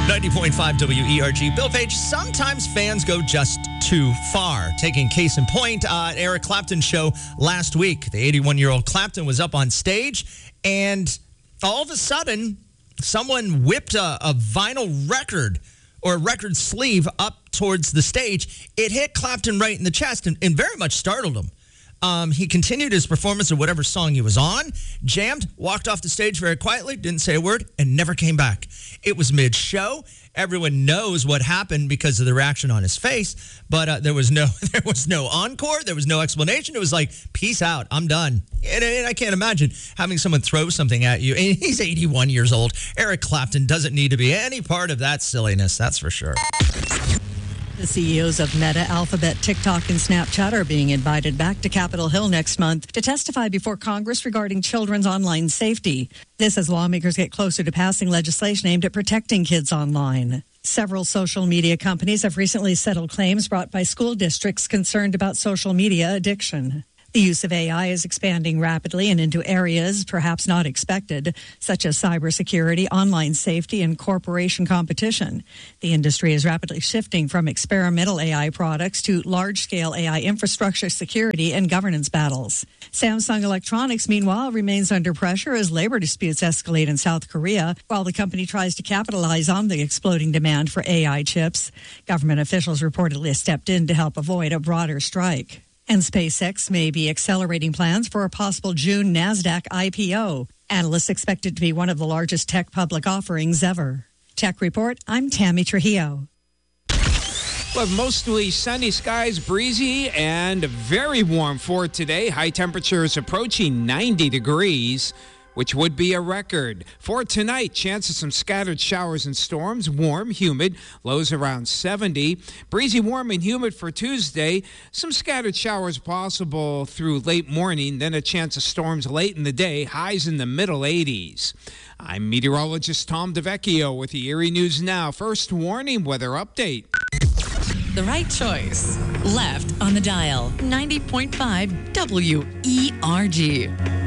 90.5 WERG. Bill Page, sometimes fans go just too far. Taking case in point, Eric Clapton's show last week. The 81-year-old Clapton was up on stage, and all of a sudden, someone whipped a vinyl record or a record sleeve up towards the stage. It hit Clapton right in the chest and very much startled him. He continued his performance of whatever song he was on, jammed, walked off the stage very quietly, didn't say a word, and never came back. It was mid-show. Everyone knows what happened because of the reaction on his face, but there was no encore. There was no explanation. It was like, peace out. I'm done. And I can't imagine having someone throw something at you. And he's 81 years old. Eric Clapton doesn't need to be any part of that silliness. That's for sure. The CEOs of Meta, Alphabet, TikTok, and Snapchat are being invited back to Capitol Hill next month to testify before Congress regarding children's online safety. This as lawmakers get closer to passing legislation aimed at protecting kids online. Several social media companies have recently settled claims brought by school districts concerned about social media addiction. The use of AI is expanding rapidly and into areas perhaps not expected, such as cybersecurity, online safety, and corporation competition. The industry is rapidly shifting from experimental AI products to large-scale AI infrastructure security and governance battles. Samsung Electronics, meanwhile, remains under pressure as labor disputes escalate in South Korea, while the company tries to capitalize on the exploding demand for AI chips. Government officials reportedly stepped in to help avoid a broader strike. And SpaceX may be accelerating plans for a possible June NASDAQ IPO. Analysts expect it to be one of the largest tech public offerings ever. Tech Report, I'm Tammy Trujillo. We'll have mostly sunny skies, breezy, and very warm for today. High temperatures approaching 90 degrees. Which would be a record. For tonight, chance of some scattered showers and storms. Warm, humid, lows around 70. Breezy, warm, and humid for Tuesday. Some scattered showers possible through late morning, then a chance of storms late in the day. Highs in the middle 80s. I'm meteorologist Tom DeVecchio with the Erie News Now. First warning weather update. The right choice. Left on the dial. 90.5 WERG.